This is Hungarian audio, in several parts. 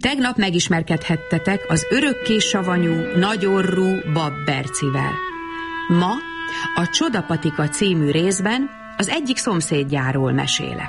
Tegnap megismerkedhettetek az örökké savanyú, nagyorrú Bab Bercivel. Ma a Csodapatika című részben az egyik szomszédjáról mesélek.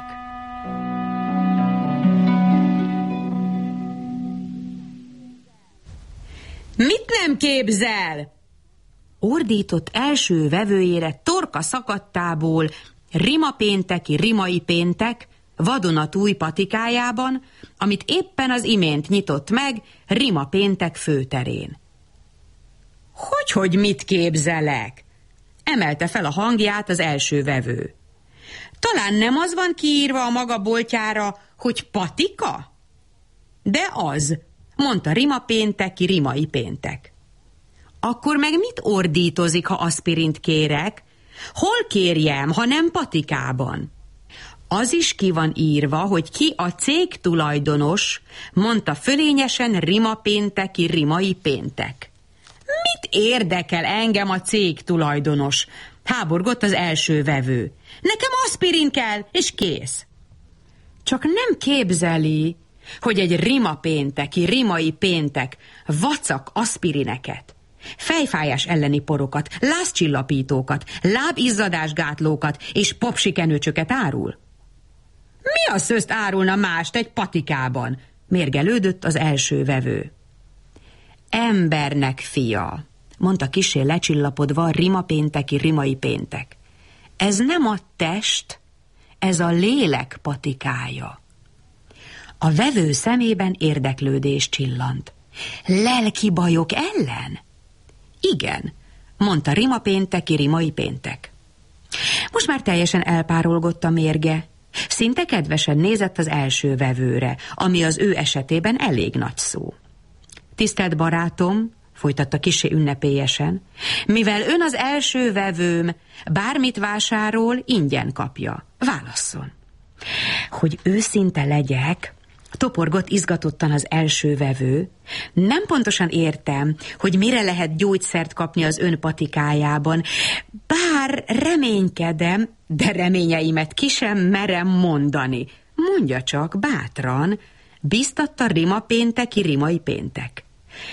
Mit nem képzel? Ordított első vevőjére torka szakadtából rimapénteki rimai péntek vadonatúj patikájában, amit éppen az imént nyitott meg Rimapéntek főterén. Hogy mit képzelek? Emelte fel a hangját az első vevő. Talán nem az van kiírva a maga boltjára, hogy patika? De az, mondta Rimapénteki rimai péntek. Akkor meg mit ordítozik, ha aspirint kérek? Hol kérjem, ha nem patikában? Az is ki van írva, hogy ki a cég tulajdonos, mondta fölényesen Rimapénteki rimai péntek. Mit érdekel engem a cég tulajdonos? Háborgott az első vevő. Nekem aspirin kell, és kész. Csak nem képzeli, hogy egy Rimapénteki rimai péntek vacak aspirineket, fejfájás elleni porokat, lázcsillapítókat, lábizzadásgátlókat és popsikenőcsöket árul? Mi a szözt árulna mást egy patikában? Mérgelődött az első vevő. Embernek fia, mondta kissé lecsillapodva Rimapénteki rimai péntek. Ez nem a test, ez a lélek patikája. A vevő szemében érdeklődés csillant. Lelki bajok ellen? Igen, mondta Rimapénteki rimai péntek. Most már teljesen elpárolgott a mérge. Szinte kedvesen nézett az első vevőre, ami az ő esetében elég nagy szó. Tisztelt barátom, folytatta kissé ünnepélyesen, mivel ön az első vevőm, bármit vásárol, ingyen kapja. Válasszon. Hogy őszinte legyek, toporgott izgatottan az első vevő, nem pontosan értem, hogy mire lehet gyógyszert kapni az ön patikájában, bár reménykedem, de reményeimet ki sem merem mondani. Mondja csak, bátran, biztatta Rimapénteki rimai péntek.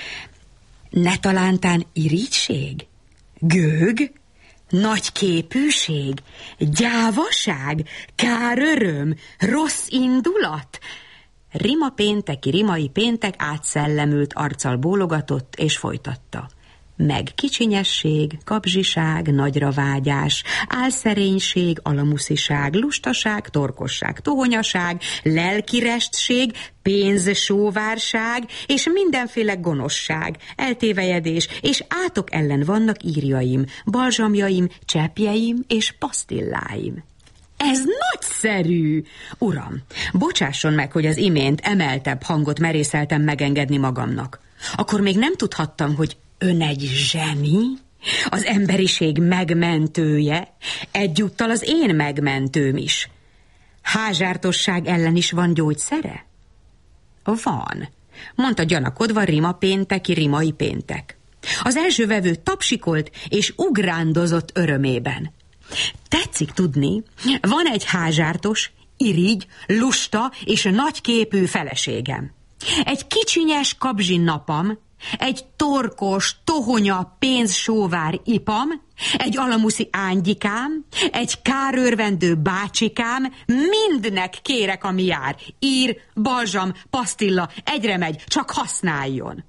Ne talántán irigység? Gőg? Nagyképűség? Gyávaság? Káröröm? Rossz indulat? Rimapénteki rimai péntek átszellemült arccal bólogatott és folytatta. Meg kicsinyesség, kapzsiság, nagyra vágyás, álszerénység, alamusziság, lustaság, torkosság, tohonyaság, lelkirestség, pénzsóvárság és mindenféle gonoszság, eltévejedés és átok ellen vannak írjaim, balzsamjaim, cseppjeim és pasztilláim. Ez nagyszerű! Uram, bocsásson meg, hogy az imént emeltebb hangot merészeltem megengedni magamnak. Akkor még nem tudhattam, hogy ön egy zseni, az emberiség megmentője, egyúttal az én megmentőm is. Házsártosság ellen is van gyógyszere? Van, mondta gyanakodva Rimapénteki rimai péntek. Az első vevő tapsikolt és ugrándozott örömében. Tetszik tudni, van egy házsártos, irigy, lusta és nagyképű feleségem. Egy kicsinyes kabzsi napam, egy torkos, tohonya, pénzsóvár ipam, egy alamuszi ángyikám, egy kárőrvendő bácsikám, mindnek kérek, ami jár. Ír, balzsam, pasztilla, egyre megy, csak használjon.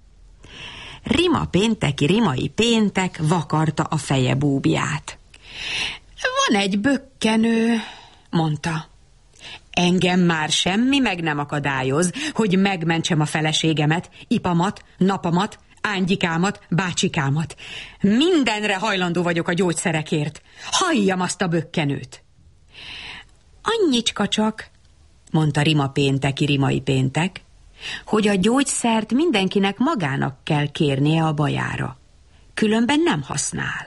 Rimapénteki rimai péntek vakarta a feje búbját. Van egy bökkenő, mondta. Engem már semmi meg nem akadályoz, hogy megmentsem a feleségemet, ipamat, napamat, ángyikámat, bácsikámat. Mindenre hajlandó vagyok a gyógyszerekért. Halljam azt a bökkenőt. Annyicska csak, mondta Rimapénteki rimai péntek, hogy a gyógyszert mindenkinek magának kell kérnie a bajára. Különben nem használ.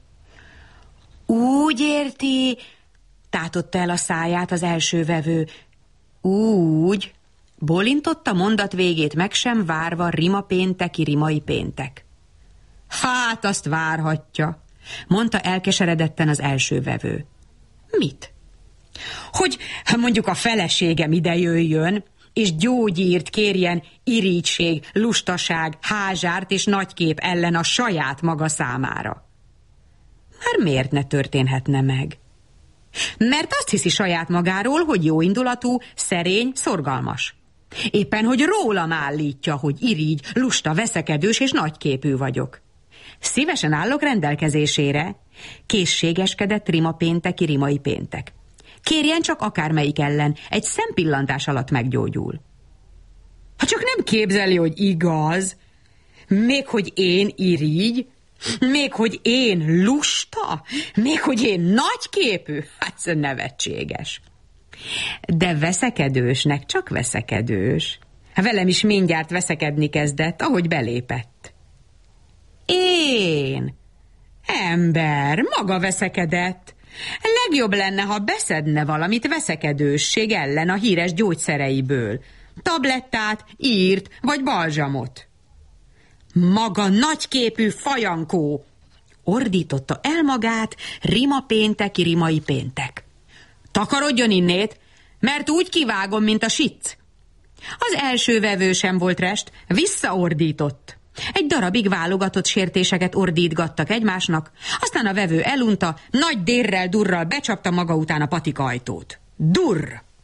Úgy érti, tátotta el a száját az első vevő. Úgy, bólintott a mondat végét meg sem várva Rimapénteki rimai péntek. Hát azt várhatja, mondta elkeseredetten az első vevő. Mit? Hogy mondjuk a feleségem ide jöjjön, és gyógyírt kérjen irigység, lustaság, házsárt és nagykép ellen a saját maga számára. Már miért ne történhetne meg? Mert azt hiszi saját magáról, hogy jóindulatú, szerény, szorgalmas. Éppen, hogy rólam állítja, hogy irigy, lusta, veszekedős és nagyképű vagyok. Szívesen állok rendelkezésére. Készségeskedett rimapénteki rimai péntek. Kérjen csak akármelyik ellen, egy szempillantás alatt meggyógyul. Ha csak nem képzeli, hogy igaz, még hogy én irigy, még hogy én lusta, még hogy én nagyképű, hát ez nevetséges. De veszekedősnek csak veszekedős. Velem is mindjárt veszekedni kezdett, ahogy belépett. Én? Ember, maga veszekedett. Legjobb lenne, ha beszedne valamit veszekedősség ellen a híres gyógyszereiből. Tablettát, írt vagy balzsamot. Maga nagyképű fajankó! Ordította el magát rimapénteki rimai péntek. Takarodjon innét, mert úgy kivágom, mint a sic. Az első vevő sem volt rest, visszaordított. Egy darabig válogatott sértéseket ordítgattak egymásnak, aztán a vevő elunta, nagy dérrel-durral becsapta maga után a patika ajtót. Durr!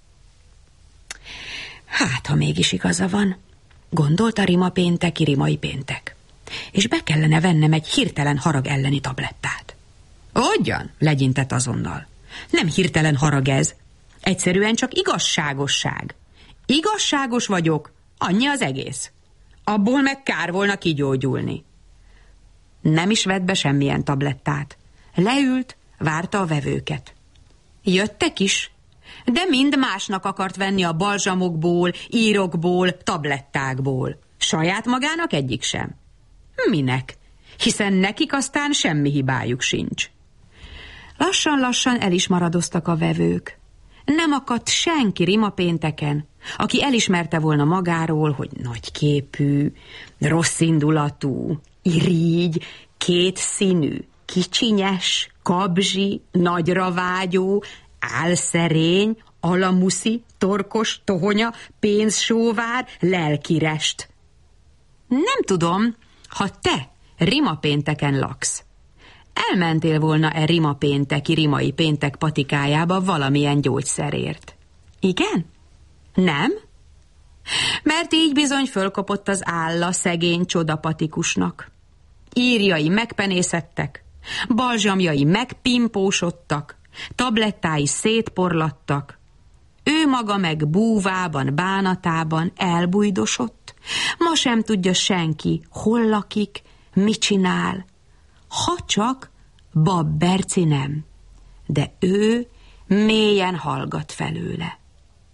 Hát, ha mégis igaza van, gondolta rimapénteki rimai péntek, és be kellene vennem egy hirtelen harag elleni tablettát. Hogyan? Legyintett azonnal. Nem hirtelen harag ez, egyszerűen csak igazságosság. Igazságos vagyok, annyi az egész. Abból meg kár volna kigyógyulni. Nem is vett be semmilyen tablettát. Leült, várta a vevőket. Jöttek is, de mind másnak akart venni a balzsamokból, írokból, tablettákból. Saját magának egyik sem. Minek? Hiszen nekik aztán semmi hibájuk sincs. Lassan-lassan el is maradoztak a vevők. Nem akadt senki rimapénteken, aki elismerte volna magáról, hogy nagyképű, rosszindulatú, irigy, kétszínű, kicsinyes, kabzsi, nagyra vágyó, álszerény, alamuszi, torkos, tohonya, pénzsóvár, lelkirest. Nem tudom, ha te rimapénteken laksz. Elmentél volna-e rimapénteki rimai péntek patikájába valamilyen gyógyszerért? Igen? Nem? Mert így bizony fölkopott az álla szegény csodapatikusnak. Írjai megpenészettek, balzsamjai megpimpósodtak, tablettái szétporlattak, ő maga meg búvában, bánatában elbújdosott, ma sem tudja senki, hol lakik, mit csinál, ha csak Bab Berci nem, de ő mélyen hallgat felőle.